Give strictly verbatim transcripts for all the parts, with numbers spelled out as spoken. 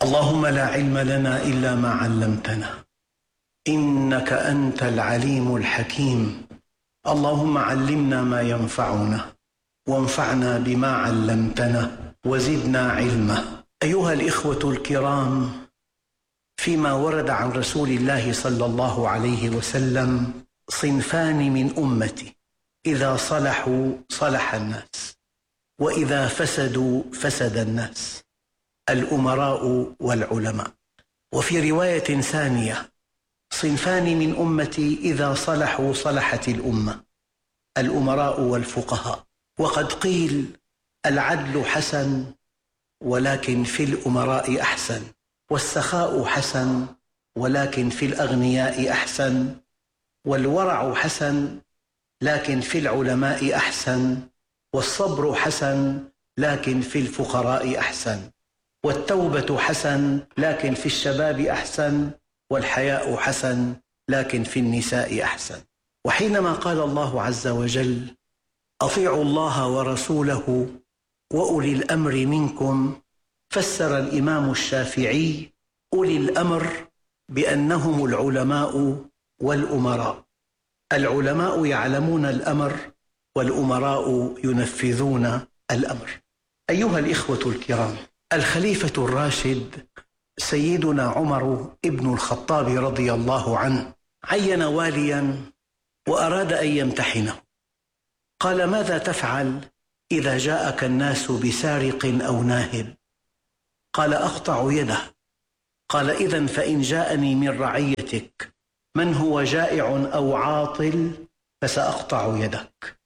اللهم لا علم لنا إلا ما علمتنا إنك أنت العليم الحكيم. اللهم علمنا ما ينفعنا وانفعنا بما علمتنا وزدنا علما. أيها الإخوة الكرام، فيما ورد عن رسول الله صلى الله عليه وسلم صنفان من أمتي إذا صلحوا صلح الناس وإذا فسدوا فسد الناس: الأمراء والعلماء. وفي رواية ثانية: صنفان من أمتي إذا صلحوا صلحت الأمة: الأمراء والفقهاء. وقد قيل: العدل حسن ولكن في الأمراء أحسن، والسخاء حسن ولكن في الأغنياء أحسن، والورع حسن لكن في العلماء أحسن، والصبر حسن لكن في الفقراء أحسن، والتوبة حسن لكن في الشباب أحسن، والحياء حسن لكن في النساء أحسن. وحينما قال الله عز وجل: أطيعوا الله ورسوله وأولي الأمر منكم، فسر الإمام الشافعي أولي الأمر بأنهم العلماء والأمراء. العلماء يعلمون الأمر والأمراء ينفذون الأمر. أيها الإخوة الكرام، الخليفة الراشد سيدنا عمر ابن الخطاب رضي الله عنه عين واليا وأراد أن يمتحنه. قال: ماذا تفعل إذا جاءك الناس بسارق أو ناهب؟ قال: أقطع يده. قال: إذن فإن جاءني من رعيتك من هو جائع أو عاطل فسأقطع يدك.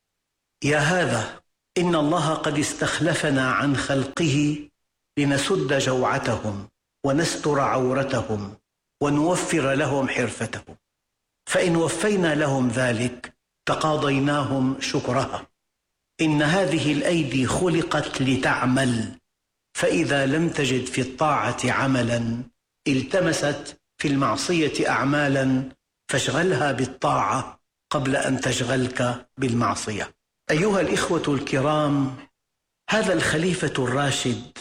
يا هذا، إن الله قد استخلفنا عن خلقه لنسد جوعتهم ونستر عورتهم ونوفر لهم حرفتهم، فإن وفينا لهم ذلك تقاضيناهم شكرها. إن هذه الأيدي خلقت لتعمل، فإذا لم تجد في الطاعة عملا التمست في المعصية أعمالا، فاشغلها بالطاعة قبل أن تشغلك بالمعصية. أيها الإخوة الكرام، هذا الخليفة الراشد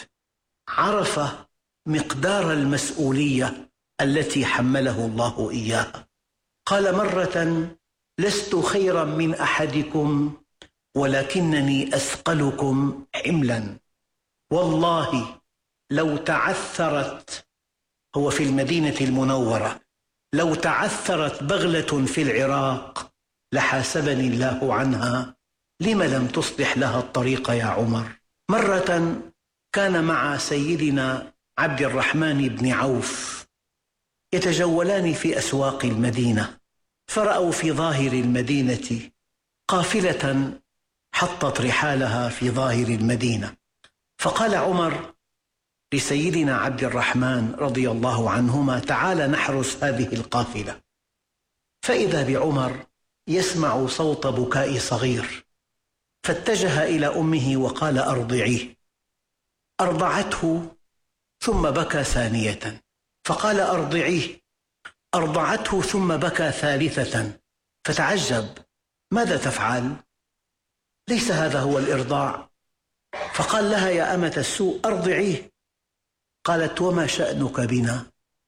عرف مقدار المسؤولية التي حمله الله إياها. قال مرة: لست خيرا من أحدكم ولكنني أثقلكم حملا. والله لو تعثرت، هو في المدينة المنورة، لو تعثرت بغلة في العراق لحاسبني الله عنها، لم لم تصلح لها الطريق يا عمر. مرة كان مع سيدنا عبد الرحمن بن عوف يتجولان في أسواق المدينة، فرأوا في ظاهر المدينة قافلة حطت رحالها في ظاهر المدينة. فقال عمر لسيدنا عبد الرحمن رضي الله عنهما: تعال نحرس هذه القافلة. فإذا بعمر يسمع صوت بكاء صغير، فاتجه إلى أمه وقال: أرضعيه. أرضعته ثم بكى ثانية، فقال: أرضعيه. أرضعته ثم بكى ثالثة، فتعجب: ماذا تفعل؟ ليس هذا هو الإرضاع. فقال لها: يا أمة السوء، أرضعيه. قالت: وما شأنك بنا؟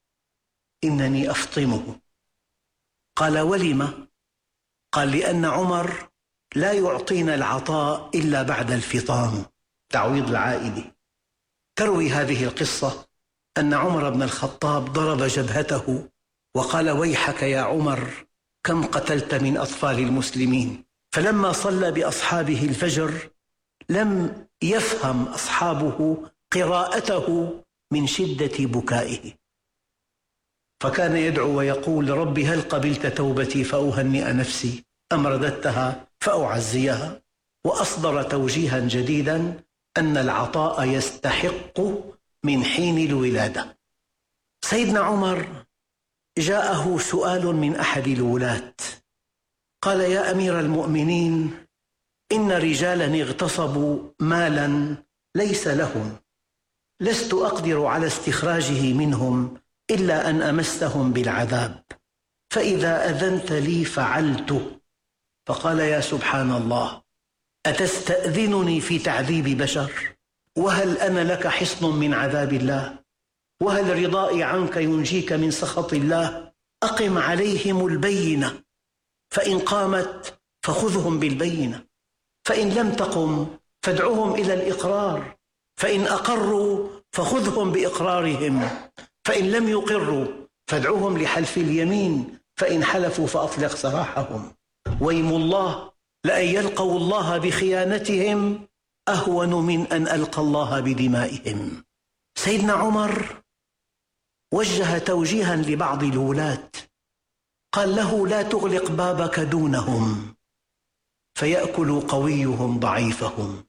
إنني أفطمه. قال: ولم؟ قال: لأن عمر لا يعطينا العطاء إلا بعد الفطام، تعويض العائلة. تروي هذه القصة أن عمر بن الخطاب ضرب جبهته وقال: ويحك يا عمر، كم قتلت من أطفال المسلمين. فلما صلى بأصحابه الفجر لم يفهم أصحابه قراءته من شدة بكائه، فكان يدعو ويقول: رب هل قبلت توبتي فأهنئ نفسي أم رددتها فأعزيها؟ وأصدر توجيها جديدا أن العطاء يستحق من حين الولادة. سيدنا عمر جاءه سؤال من أحد الولاة، قال: يا أمير المؤمنين، إن رجالا اغتصبوا مالا ليس لهم، لست أقدر على استخراجه منهم إلا أن أمسهم بالعذاب، فإذا أذنت لي فعلت. فقال: يا سبحان الله، أتستأذنني في تعذيب بشر؟ وهل أنا لك حصن من عذاب الله؟ وهل رضائي عنك ينجيك من سخط الله؟ أقم عليهم البينة، فإن قامت فخذهم بالبينة، فإن لم تقم فادعهم إلى الإقرار، فإن أقروا فخذهم بإقرارهم، فإن لم يقروا فادعهم لحلف اليمين، فإن حلفوا فأطلق سراحهم. ويم الله لأن يلقوا الله بخيانتهم أهون من أن ألقى الله بدمائهم. سيدنا عمر وجه توجيها لبعض الولاة، قال له: لا تغلق بابك دونهم فيأكل قويهم ضعيفهم.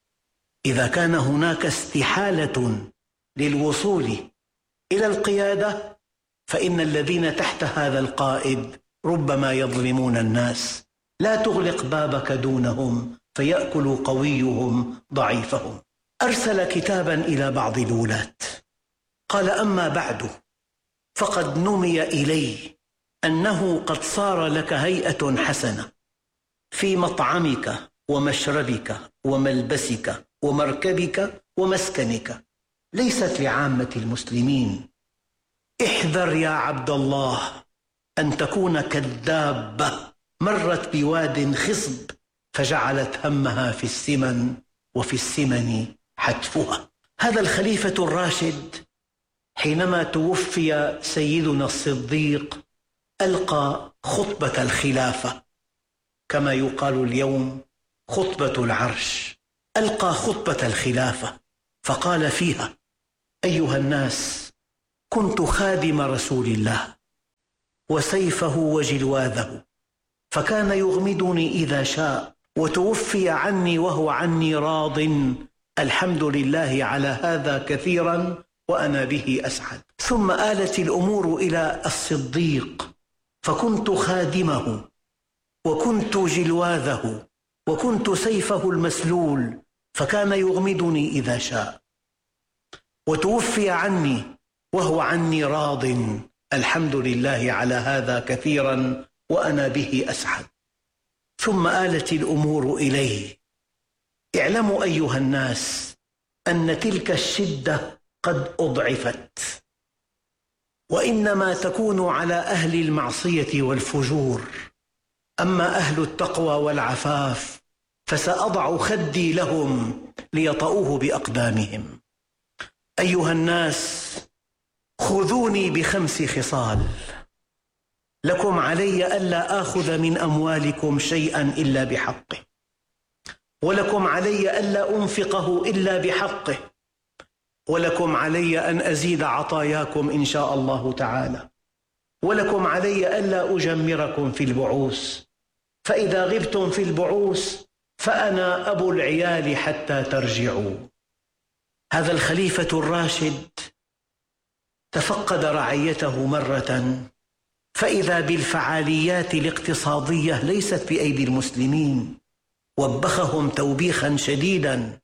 إذا كان هناك استحالة للوصول إلى القيادة فإن الذين تحت هذا القائد ربما يظلمون الناس. لا تغلق بابك دونهم فيأكل قويهم ضعيفهم. أرسل كتابا إلى بعض الولاة، قال: أما بعد، فقد نمي إلي أنه قد صار لك هيئة حسنة في مطعمك ومشربك وملبسك ومركبك ومسكنك، ليست لعامة المسلمين. احذر يا عبد الله أن تكون كالدابة مرت بواد خصب فجعلت همها في السمن وفي السمن حتفها. هذا الخليفة الراشد حينما توفي سيدنا الصديق ألقى خطبة الخلافة، كما يقال اليوم خطبة العرش. ألقى خطبة الخلافة فقال فيها: أيها الناس، كنت خادم رسول الله وسيفه وجلواذه، فكان يغمدني إذا شاء، وتوفي عني وهو عني راض، الحمد لله على هذا كثيرا وأنا به أسعد. ثم آلت الأمور إلى الصديق، فكنت خادمه وكنت جلواذه وكنت سيفه المسلول، فكان يغمدني إذا شاء، وتوفي عني وهو عني راض، الحمد لله على هذا كثيرا وأنا به أسعد. ثم آلت الأمور إليه: اعلموا أيها الناس أن تلك الشدة قد أضعفت، وإنما تكون على أهل المعصية والفجور، أما أهل التقوى والعفاف فسأضع خدي لهم ليطؤوه بأقدامهم. أيها الناس، خذوني بخمس خصال: لكم علي ألا آخذ من أموالكم شيئا إلا بحقه، ولكم علي ألا أنفقه إلا بحقه، ولكم علي أن أزيد عطاياكم إن شاء الله تعالى، ولكم علي ألا أجمركم في البعوث، فإذا غبتم في البعوث فأنا أبو العيال حتى ترجعوا. هذا الخليفة الراشد تفقد رعيته مرة فإذا بالفعاليات الاقتصادية ليست بأيدي المسلمين، وبخهم توبيخا شديدا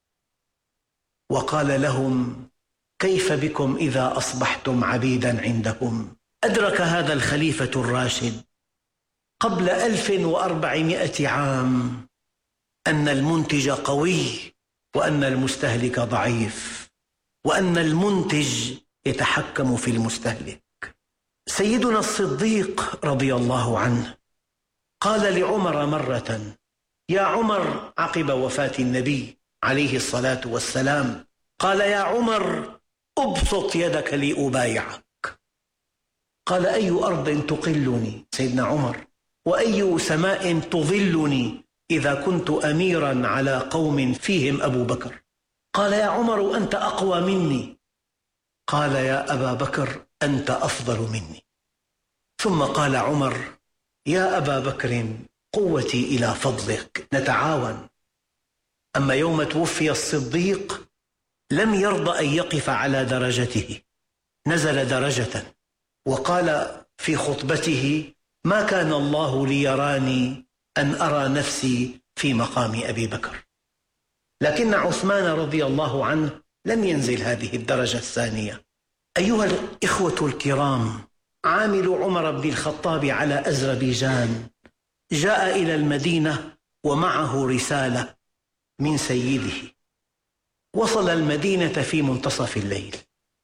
وقال لهم: كيف بكم إذا أصبحتم عبيدا عندهم؟ أدرك هذا الخليفة الراشد قبل ألف وأربعمائة عام أن المنتج قوي وأن المستهلك ضعيف، وأن المنتج يتحكم في المستهلك. سيدنا الصديق رضي الله عنه قال لعمر مرة: يا عمر، عقب وفاة النبي عليه الصلاة والسلام، قال: يا عمر، أبسط يدك لأبايعك. قال: أي أرض تقلني سيدنا عمر، وأي سماء تظلني إذا كنت أميرا على قوم فيهم أبو بكر؟ قال: يا عمر، أنت أقوى مني. قال: يا أبا بكر، أنت أفضل مني. ثم قال عمر: يا أبا بكر، قوتي إلى فضلك، نتعاون. أما يوم توفي الصديق لم يرضى أن يقف على درجته، نزل درجة وقال في خطبته: ما كان الله ليراني أن أرى نفسي في مقام أبي بكر. لكن عثمان رضي الله عنه لم ينزل هذه الدرجة الثانية. أيها الإخوة الكرام، عامل عمر بن الخطاب على أذربيجان جاء إلى المدينة ومعه رسالة من سيده. وصل المدينة في منتصف الليل،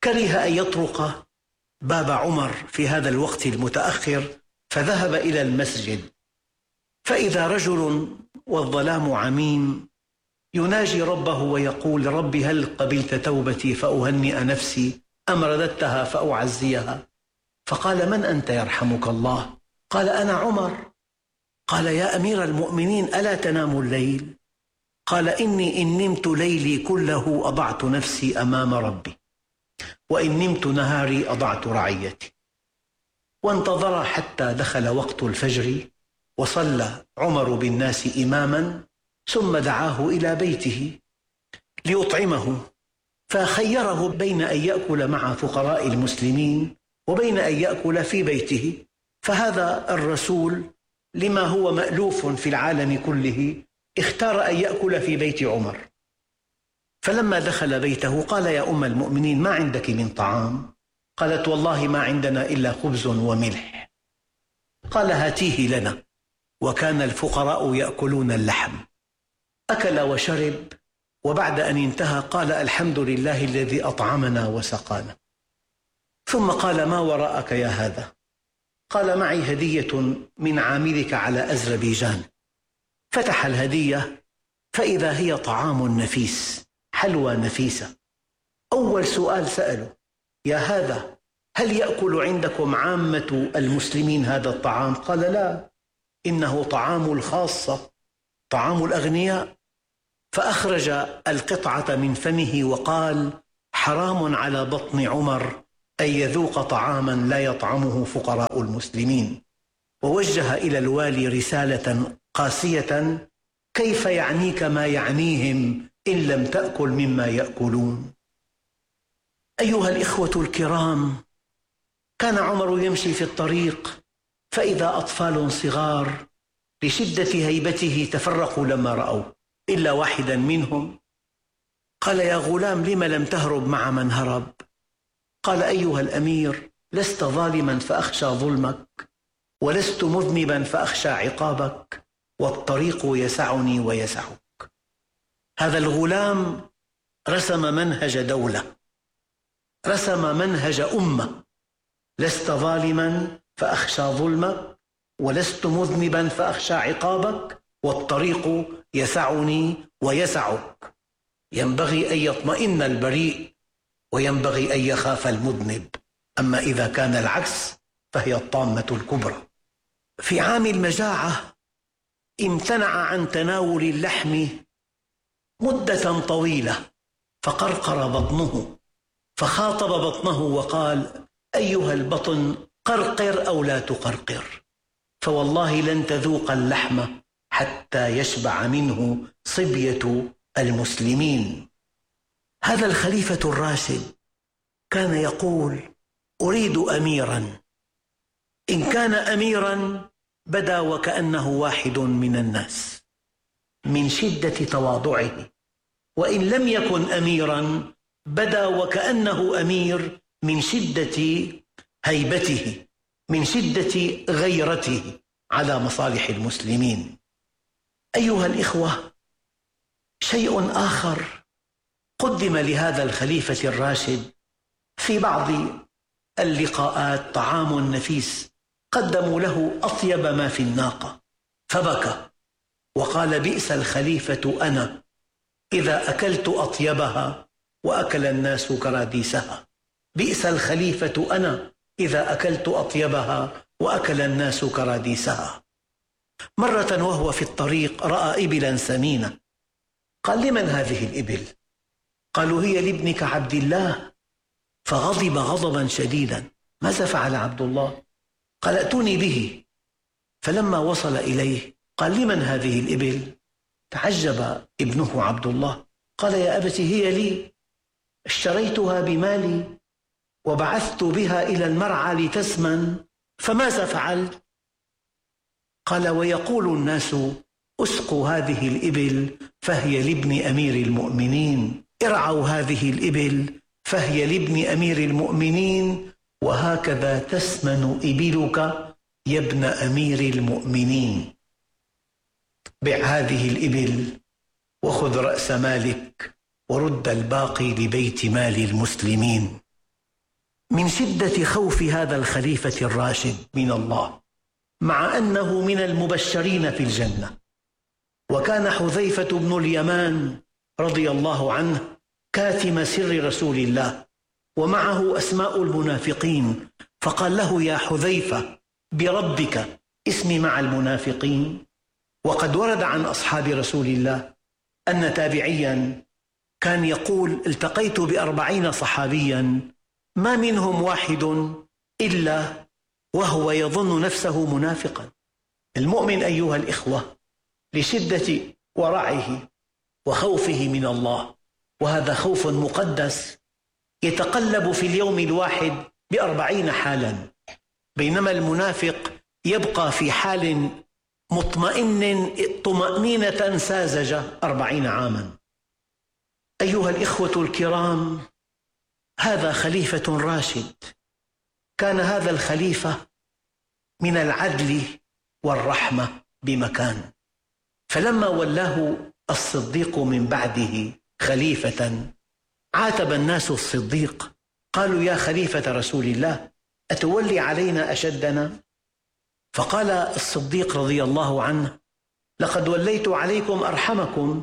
كره أن يطرق باب عمر في هذا الوقت المتأخر، فذهب إلى المسجد، فإذا رجل والظلام عميم يناجي ربه ويقول: رب هل قبلت توبتي فأهنئ نفسي أم رددتها فأعزيها؟ فقال: من أنت يرحمك الله؟ قال: أنا عمر. قال: يا أمير المؤمنين ألا تنام الليل؟ قال: إني إن نمت ليلي كله أضعت نفسي أمام ربي، وإن نمت نهاري أضعت رعيتي. وانتظر حتى دخل وقت الفجر، وصلى عمر بالناس إماما، ثم دعاه إلى بيته ليطعمه، فخيره بين أن يأكل مع فقراء المسلمين وبين أن يأكل في بيته. فهذا الرسول لما هو مألوف في العالم كله اختار أن يأكل في بيت عمر. فلما دخل بيته قال: يا أم المؤمنين ما عندك من طعام؟ قالت: والله ما عندنا إلا خبز وملح. قال: هاتيه لنا. وكان الفقراء يأكلون اللحم. أكل وشرب، وبعد أن انتهى قال: الحمد لله الذي أطعمنا وسقانا. ثم قال: ما وراءك يا هذا؟ قال: معي هدية من عاملك على أذربيجان. فتح الهدية فإذا هي طعام نفيس، حلوى نفيسة. أول سؤال سأله: يا هذا هل يأكل عندكم عامة المسلمين هذا الطعام؟ قال: لا، إنه طعام الخاصة، طعام الأغنياء. فأخرج القطعة من فمه وقال: حرام على بطن عمر أن يذوق طعاما لا يطعمه فقراء المسلمين. ووجه إلى الوالي رسالة قاسية: كيف يعنيك ما يعنيهم إن لم تأكل مما يأكلون؟ أيها الإخوة الكرام، كان عمر يمشي في الطريق فإذا أطفال صغار لشدة هيبته تفرقوا لما رأوا، إلا واحدا منهم قال: يا غلام لم لم تهرب مع من هرب؟ قال: أيها الأمير، لست ظالما فأخشى ظلمك، ولست مذنبا فأخشى عقابك، والطريق يسعني ويسعك. هذا الغلام رسم منهج دولة، رسم منهج أمة: لست ظالما فأخشى ظلمك، ولست مذنبا فأخشى عقابك، والطريق يسعني ويسعك. ينبغي أن يطمئن البريء وينبغي أن يخاف المذنب، أما إذا كان العكس فهي الطامة الكبرى. في عام المجاعة امتنع عن تناول اللحم مدة طويلة، فقرقر بطنه، فخاطب بطنه وقال: أيها البطن، قرقر أو لا تقرقر، فوالله لن تذوق اللحم حتى يشبع منه صبية المسلمين. هذا الخليفة الراشد كان يقول: أريد أميرا، إن كان أميرا بدا وكأنه واحد من الناس من شدة تواضعه، وإن لم يكن أميرا بدا وكأنه أمير من شدة هيبته، من شدة غيرته على مصالح المسلمين. أيها الإخوة، شيء آخر قدم لهذا الخليفة الراشد في بعض اللقاءات، طعام نفيس، قدموا له أطيب ما في الناقة فبكى وقال: بئس الخليفة أنا إذا أكلت أطيبها وأكل الناس كراديسها، بئس الخليفة أنا إذا أكلت أطيبها وأكل الناس كراديسها. مرة وهو في الطريق رأى إبلا سمينة، قال: لمن هذه الإبل؟ قالوا: هي لابنك عبد الله. فغضب غضبا شديدا. ماذا فعل عبد الله؟ قال: ائتوني به. فلما وصل إليه قال: لمن هذه الإبل؟ تعجب ابنه عبد الله، قال: يا أبت هي لي، اشتريتها بمالي وبعثت بها إلى المرعى لتسمن، فماذا فعلت؟ قال: ويقول الناس اسقوا هذه الإبل فهي لابن أمير المؤمنين، ارعوا هذه الإبل فهي لابن أمير المؤمنين، وهكذا تسمن إبلك يا ابن أمير المؤمنين. بع هذه الإبل وخذ رأس مالك ورد الباقي لبيت مال المسلمين. من شدة خوف هذا الخليفة الراشد من الله، مع أنه من المبشرين في الجنة. وكان حذيفة بن اليمان رضي الله عنه كاتم سر رسول الله، ومعه أسماء المنافقين، فقال له: يا حذيفة بربك اسمي مع المنافقين. وقد ورد عن أصحاب رسول الله أن تابعيا كان يقول: التقيت بأربعين صحابيا ما منهم واحد إلا وهو يظن نفسه منافقا. المؤمن أيها الإخوة لشدة ورعه وخوفه من الله، وهذا خوف مقدس يتقلب في اليوم الواحد بأربعين حالا، بينما المنافق يبقى في حال مطمئن طمأنينة ساذجة أربعين عاما. أيها الإخوة الكرام، هذا خليفة راشد، كان هذا الخليفة من العدل والرحمة بمكان، فلما ولاه الصديق من بعده خليفة عاتب الناس الصديق، قالوا: يا خليفة رسول الله أتولي علينا أشدنا؟ فقال الصديق رضي الله عنه: لقد وليت عليكم أرحمكم،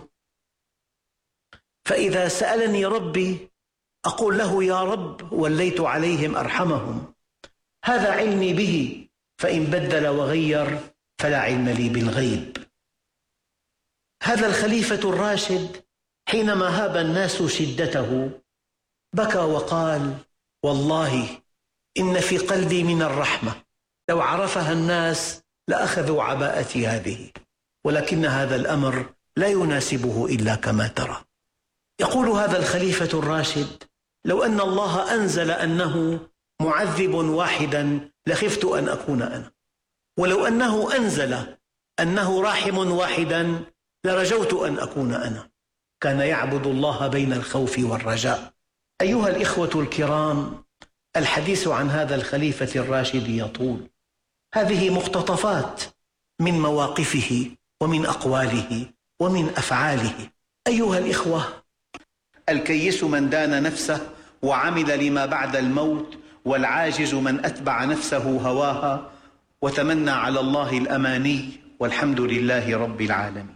فإذا سألني ربي أقول له: يا رب وليت عليهم أرحمهم، هذا علمي به، فإن بدل وغير فلا علم لي بالغيب. هذا الخليفة الراشد حينما هاب الناس شدته بكى وقال: والله إن في قلبي من الرحمة لو عرفها الناس لأخذوا عباءتي هذه، ولكن هذا الأمر لا يناسبه إلا كما ترى. يقول هذا الخليفة الراشد: لو أن الله أنزل أنه معذب واحدا لخفت أن أكون أنا، ولو أنه أنزل أنه راحم واحدا لرجوت أن أكون أنا. كان يعبد الله بين الخوف والرجاء. أيها الإخوة الكرام، الحديث عن هذا الخليفة الراشد يطول، هذه مقتطفات من مواقفه ومن أقواله ومن أفعاله. أيها الإخوة، الكيس من دان نفسه وعمل لما بعد الموت، والعاجز من أتبع نفسه هواها وتمنى على الله الأماني، والحمد لله رب العالمين.